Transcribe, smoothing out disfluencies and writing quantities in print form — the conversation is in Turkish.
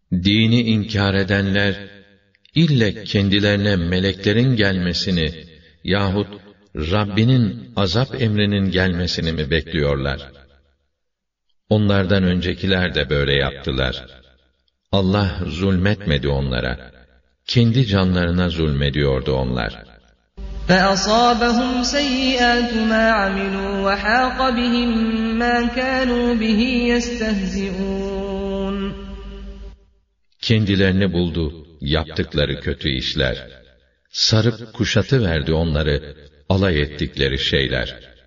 Dini inkar edenler, ille kendilerine meleklerin gelmesini yahut Rabbinin azap emrinin gelmesini mi bekliyorlar? Onlardan öncekiler de böyle yaptılar. Allah zulmetmedi onlara. Kendi canlarına zulmediyordu onlar. فَأَصَابَهُمْ سَيِّئَاتُ مَا عَمِلُوا وَحَاقَ بِهِمْ مَا كَانُوا بِهِ يَسْتَهْزِئُونَ Kendilerini buldu yaptıkları kötü işler. Sarıp kuşatıverdi onları alay ettikleri şeyler.